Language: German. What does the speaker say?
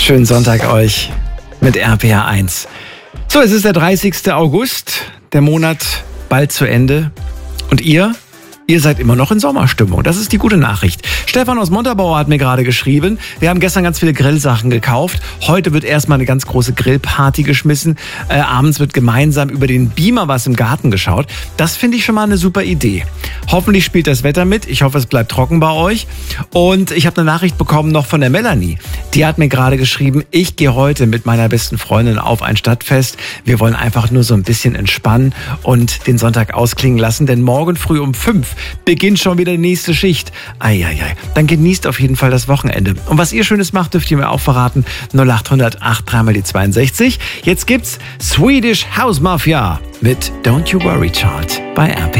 Schönen Sonntag euch mit RPR 1. So, es ist der 30. August, der Monat bald zu Ende. Und ihr seid immer noch in Sommerstimmung. Das ist die gute Nachricht. Stefan aus Montabaur hat mir gerade geschrieben, wir haben gestern ganz viele Grillsachen gekauft. Heute wird erstmal eine ganz große Grillparty geschmissen. Abends wird gemeinsam über den Beamer was im Garten geschaut. Das finde ich schon mal eine super Idee. Hoffentlich spielt das Wetter mit. Ich hoffe, es bleibt trocken bei euch. Und ich habe eine Nachricht bekommen noch von der Melanie. Die hat mir gerade geschrieben, ich gehe heute mit meiner besten Freundin auf ein Stadtfest. Wir wollen einfach nur so ein bisschen entspannen und den Sonntag ausklingen lassen, denn morgen früh um 5 beginnt schon wieder die nächste Schicht. Eieiei. Dann genießt auf jeden Fall das Wochenende. Und was ihr Schönes macht, dürft ihr mir auch verraten. 0800 83 die 62. Jetzt gibt's Swedish House Mafia mit Don't You Worry Child bei RP.